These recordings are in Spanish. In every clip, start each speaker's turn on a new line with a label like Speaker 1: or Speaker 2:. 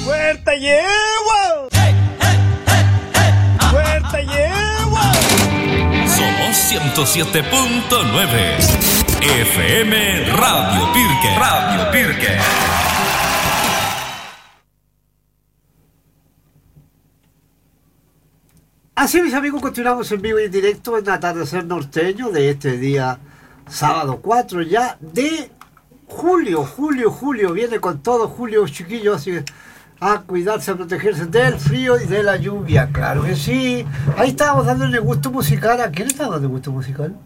Speaker 1: ¡Fuerte llevo! ¡Fuerte llevo!
Speaker 2: Somos 107.9 FM Radio Pirque. Radio Pirque.
Speaker 3: Así, mis amigos, continuamos en vivo y en directo en Atardecer Norteño de este día sábado 4 ya de julio. Julio viene con todo, julio, chiquillos, así a cuidarse, a protegerse del frío y de la lluvia, claro que sí. Ahí estábamos dándole gusto musical. ¿A quién estábamos dando gusto musical?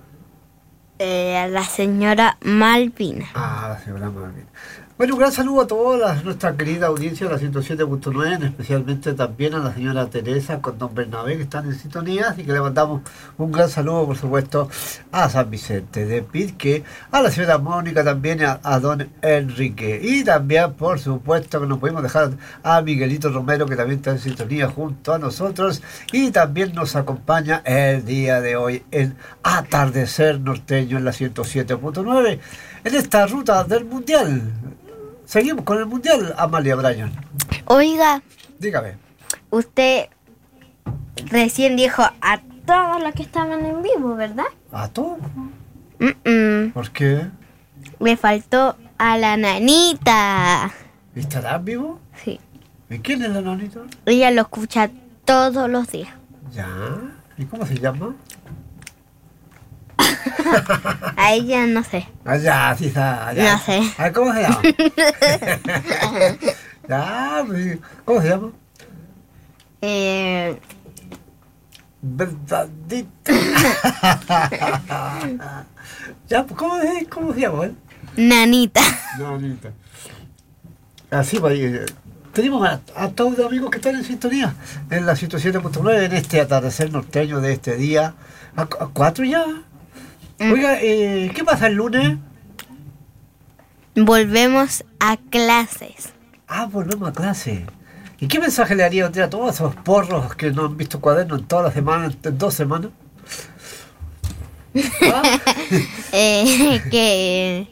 Speaker 4: A la señora Malvina.
Speaker 3: Ah, la señora Malvina. Bueno, un gran saludo a toda nuestra querida audiencia de la 107.9, especialmente también a la señora Teresa con don Bernabé, que están en sintonía, así que le mandamos un gran saludo, por supuesto, a San Vicente de Pirque, a la señora Mónica también, a don Enrique, y también, por supuesto, que no podemos dejar a Miguelito Romero, que también está en sintonía junto a nosotros, y también nos acompaña el día de hoy en Atardecer Norteño en la 107.9, en esta ruta del Mundial. Seguimos con el Mundial, Amalia Bryan.
Speaker 4: Oiga,
Speaker 3: Dígame.
Speaker 4: usted recién dijo a todos los que estaban en vivo, ¿verdad?
Speaker 3: ¿A todos?
Speaker 4: Mm-mm.
Speaker 3: ¿Por qué?
Speaker 4: Me faltó a la nanita.
Speaker 3: ¿Estarás vivo?
Speaker 4: Sí.
Speaker 3: ¿Y quién es la nanita?
Speaker 4: Ella lo escucha todos los días.
Speaker 3: Ya. ¿Y cómo se llama?
Speaker 4: A ella no sé.
Speaker 3: Allá, sí está. Allá.
Speaker 4: No sé.
Speaker 3: A ver, ¿cómo se llama? Ya, pues, ¿cómo se llama? Verdadita. Ya, pues, ¿cómo se llama él?
Speaker 4: Nanita.
Speaker 3: Nanita. Así, pues, tenemos a todos los amigos que están en sintonía en la 107.9 en este atardecer norteño de este día. ¿A 4 ya? Oiga, ¿qué pasa el lunes?
Speaker 4: Volvemos a clases.
Speaker 3: Ah, volvemos a clase. ¿Y qué mensaje le haría usted a todos esos porros que no han visto cuaderno en todas las semanas, en 2 semanas? ¿Ah?
Speaker 4: Que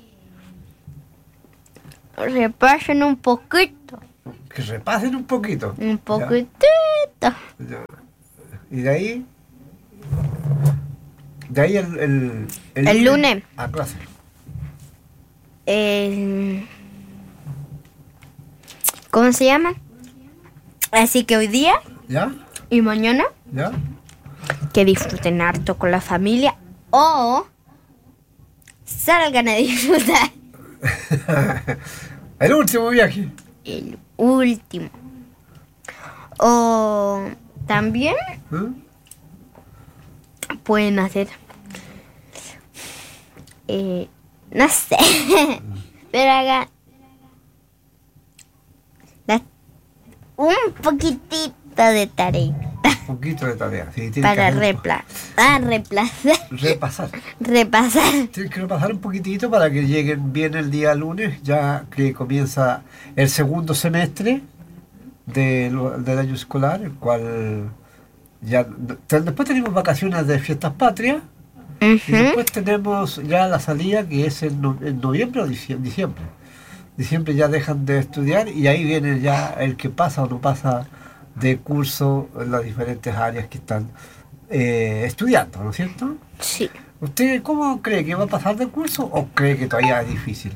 Speaker 4: repasen un poquito.
Speaker 3: Que repasen un poquito.
Speaker 4: Un poquitito.
Speaker 3: Ya. ¿Y de ahí? De ahí el
Speaker 4: lunes.
Speaker 3: A clase.
Speaker 4: ¿Cómo se llama? Así que hoy día
Speaker 3: ¿Ya?
Speaker 4: y mañana
Speaker 3: ¿Ya?
Speaker 4: que disfruten harto con la familia o salgan a disfrutar
Speaker 3: El último viaje.
Speaker 4: el último. O también pueden hacer no sé pero hagan un poquitito de tarea
Speaker 3: Un poquito de tarea. Sí, tiene
Speaker 4: para
Speaker 3: que repasar. Tienes que repasar un poquitito para que lleguen bien el día lunes, ya que comienza el segundo semestre del año escolar, el cual ya después tenemos vacaciones de fiestas patrias. Y después tenemos ya la salida que es en noviembre o diciembre. Diciembre ya dejan de estudiar y ahí viene ya el que pasa o no pasa de curso en las diferentes áreas que están estudiando, ¿no es cierto?
Speaker 4: Sí.
Speaker 3: ¿Usted cómo cree que va a pasar de curso o cree que todavía es difícil?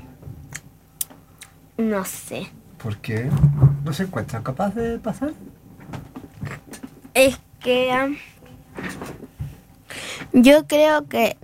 Speaker 4: No sé.
Speaker 3: ¿Por qué? ¿No se encuentra capaz de pasar?
Speaker 4: Es que yo creo que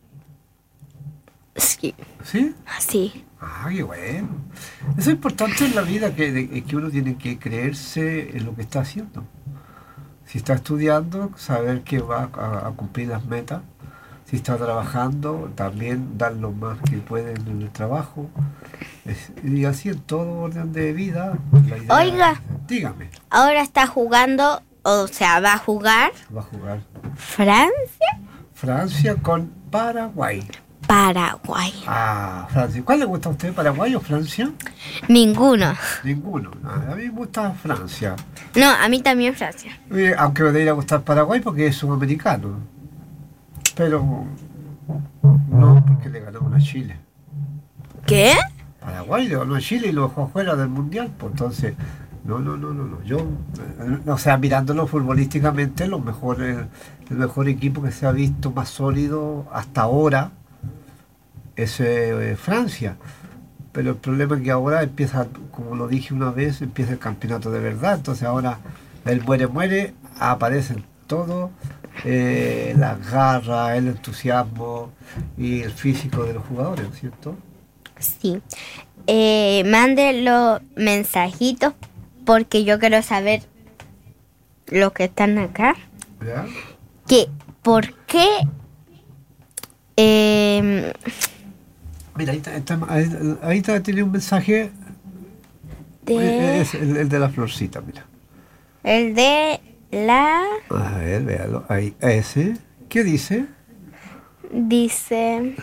Speaker 4: sí.
Speaker 3: ¿Sí?
Speaker 4: Sí.
Speaker 3: Ah, qué bueno. Eso es importante en la vida, que uno tiene que creerse en lo que está haciendo. Si está estudiando, saber que va a cumplir las metas. Si está trabajando, también dar lo más que puede en el trabajo. Y así en todo orden de vida. La idea,
Speaker 4: Oiga.
Speaker 3: Dígame.
Speaker 4: Ahora está jugando, o sea, va a jugar
Speaker 3: Va a jugar
Speaker 4: Francia.
Speaker 3: Francia con Paraguay.
Speaker 4: Paraguay.
Speaker 3: Ah, Francia. ¿Cuál le gusta a usted, Paraguay o Francia?
Speaker 4: Ninguno.
Speaker 3: Ninguno. A mí me gusta Francia.
Speaker 4: No, a mí también Francia.
Speaker 3: Aunque me debería gustar Paraguay porque es sudamericano. Pero no, porque le ganamos a Chile.
Speaker 4: ¿Qué?
Speaker 3: Paraguay le ganó a Chile y lo dejó fuera del Mundial. Pues entonces No. Yo, o sea, mirándolo futbolísticamente, el mejor equipo que se ha visto más sólido hasta ahora es Francia. Pero el problema es que ahora empieza, como lo dije una vez, empieza el campeonato de verdad. Entonces ahora el muere, aparecen todos, las garras, el entusiasmo y el físico de los jugadores, ¿cierto?
Speaker 4: Sí. Mande los mensajitos porque yo quiero saber los que están acá.
Speaker 3: ¿Ya?
Speaker 4: ¿Por qué?
Speaker 3: Mira, ahí tiene un mensaje, es el de la florcita, mira.
Speaker 4: El de la...
Speaker 3: A ver, véalo, ahí, ese. ¿Qué dice?
Speaker 4: Dice...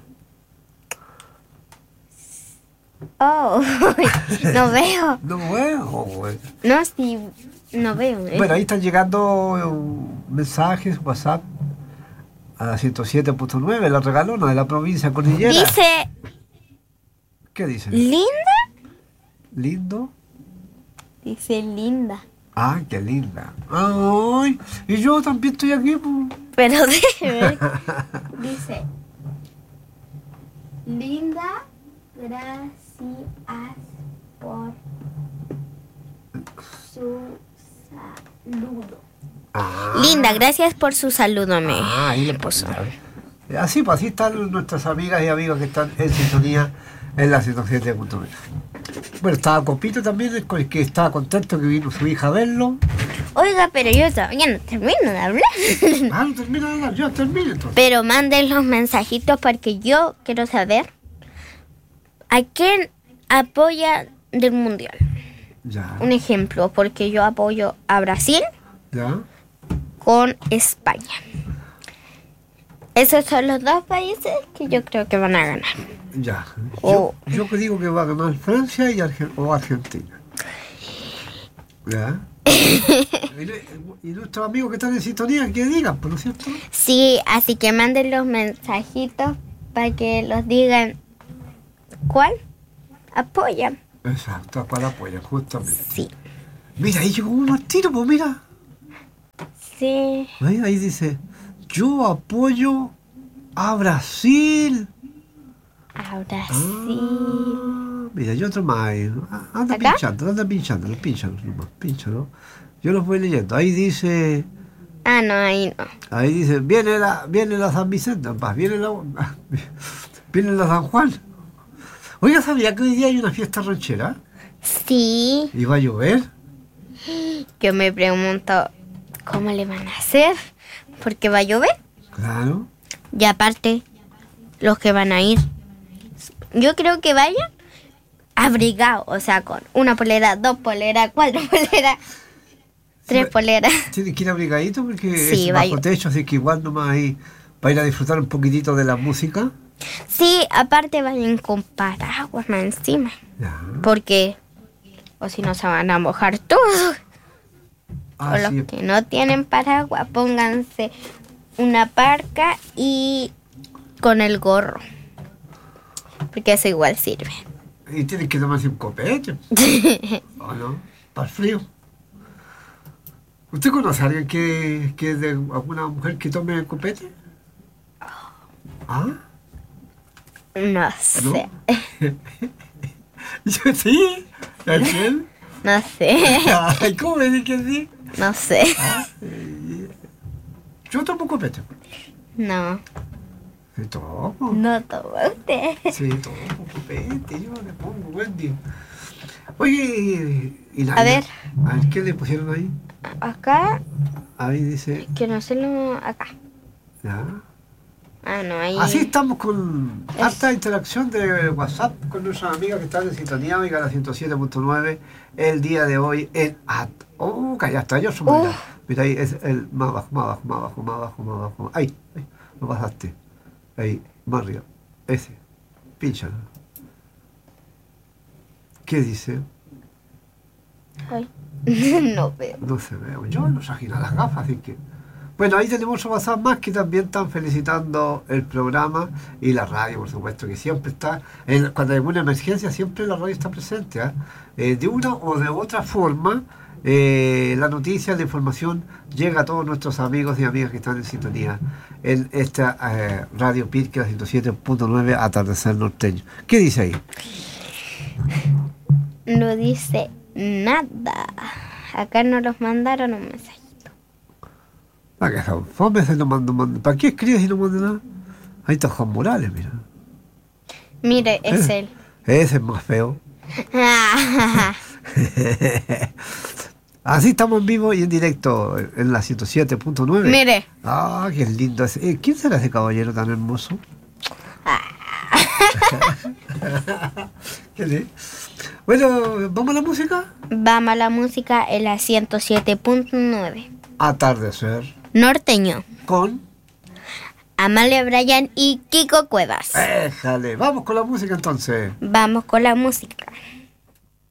Speaker 4: Oh, no veo.
Speaker 3: No veo.
Speaker 4: No, sí, no veo.
Speaker 3: Bueno, ahí están llegando mensajes, WhatsApp, a la 107.9, la regalona de la provincia cordillera.
Speaker 4: Dice...
Speaker 3: ¿Qué dice?
Speaker 4: ¿Linda?
Speaker 3: ¿Lindo?
Speaker 4: Dice linda.
Speaker 3: Ah, qué linda. Ay, y yo también estoy aquí, pues.
Speaker 4: Pero déjeme ver. Dice... Linda, gracias por su saludo.
Speaker 3: Ah.
Speaker 4: Linda, gracias por su saludo, me
Speaker 3: Ahí le
Speaker 4: puso.
Speaker 3: Así, pues así están nuestras amigas y amigos que están en sintonía en la 107.9. Bueno, estaba Copito también, que estaba contento que vino su hija a verlo.
Speaker 4: Oiga, pero yo todavía no termino de hablar.
Speaker 3: Ah, no termina de hablar, yo termino entonces.
Speaker 4: Pero manden los mensajitos porque yo quiero saber a quién apoya del mundial.
Speaker 3: Ya,
Speaker 4: Un ejemplo, porque yo apoyo a Brasil
Speaker 3: ya.
Speaker 4: con España. Esos son los dos países que yo creo que van a ganar.
Speaker 3: Ya.
Speaker 4: Oh.
Speaker 3: Yo que digo que va a ganar Francia o Argentina. ¿Ya? Y nuestros amigos que están en sintonía, que digan, ¿por lo cierto?
Speaker 4: Sí, así que manden los mensajitos para que los digan cuál apoyan.
Speaker 3: Exacto, para apoyar, justamente.
Speaker 4: Sí.
Speaker 3: Mira, ahí llegó un tiro, pues mira.
Speaker 4: Sí.
Speaker 3: Ahí dice, yo apoyo a Brasil.
Speaker 4: Ahora sí.
Speaker 3: Ah, mira, hay otro más ahí. Anda
Speaker 4: ¿Acá?
Speaker 3: pinchando, pínchalo. Yo los voy leyendo. Ahí dice,
Speaker 4: Ah, no, ahí no.
Speaker 3: viene la San Vicente, viene la San Juan. Oiga, ¿sabía que hoy día hay una fiesta ranchera?
Speaker 4: Sí.
Speaker 3: ¿Y va a llover?
Speaker 4: Yo me pregunto, ¿cómo le van a hacer? Porque va a llover.
Speaker 3: Claro.
Speaker 4: Y aparte, los que van a ir, yo creo que vayan abrigados, o sea, con una polera, 2 poleras, 4 poleras, 3 poleras.
Speaker 3: Tiene que ir abrigadito porque
Speaker 4: Sí,
Speaker 3: es
Speaker 4: va a
Speaker 3: bajo techo, así que igual nomás ahí para ir a disfrutar un poquitito de la música.
Speaker 4: Sí, aparte vayan con paraguas más encima,
Speaker 3: Ya.
Speaker 4: porque, o si no se van a mojar todos. O los
Speaker 3: Así es.
Speaker 4: que no tienen paraguas, pónganse una parca y con el gorro, porque eso igual sirve.
Speaker 3: Y tienes que tomarse un copete. ¿O no? Para el frío. ¿Usted conoce a alguien que es de alguna mujer que tome copete? ¿Ah?
Speaker 4: No sé,
Speaker 3: Yo sí. ¿A quién?
Speaker 4: no sé,
Speaker 3: Ay, ¿cómo me dice que sí?
Speaker 4: no sé,
Speaker 3: Yo tomo copete.
Speaker 4: no,
Speaker 3: Sí, tomo.
Speaker 4: no toma usted.
Speaker 3: Sí, tomo copete. Yo le pongo Wendy. Oye, y la,
Speaker 4: A ver.
Speaker 3: ¿qué le pusieron ahí?
Speaker 4: Acá,
Speaker 3: Ahí dice,
Speaker 4: que no sé lo... acá.
Speaker 3: ya.
Speaker 4: Ah, no, ahí...
Speaker 3: Así estamos con harta interacción de WhatsApp con nuestras amigas que están en sintonía, oiga, la 107.9, el día de hoy en ya está, yo soy mira ahí, es el más abajo, ahí, lo pasaste, ahí, más arriba, ese, pínchalo. ¿Qué dice?
Speaker 4: Ay, no veo.
Speaker 3: No se ve, yo no saqué las gafas, así que Bueno, ahí tenemos otro WhatsApp más que también están felicitando el programa y la radio, por supuesto, que siempre está, cuando hay una emergencia, siempre la radio está presente. De una o de otra forma, la noticia, la información llega a todos nuestros amigos y amigas que están en sintonía en esta Radio Pirque, la 107.9 Atardecer Norteño. ¿Qué dice ahí?
Speaker 4: No dice nada. Acá no los mandaron un mensaje.
Speaker 3: ¿Para qué son fomes? ¿Para qué escribes y no mandas nada? Ahí está Juan Morales, mira.
Speaker 4: Mire, es él.
Speaker 3: Ese es más feo. Así estamos en vivo y en directo en la 107.9.
Speaker 4: Mire.
Speaker 3: Ah, qué lindo. ¿Quién será ese caballero tan hermoso? Bueno, ¿vamos a la música?
Speaker 4: Vamos a la música en la 107.9.
Speaker 3: Atardecer.
Speaker 4: Norteño.
Speaker 3: Con
Speaker 4: Amalia Bryan y Kiko Cuevas.
Speaker 3: Déjale. Vamos con la música entonces.
Speaker 4: Vamos con la música.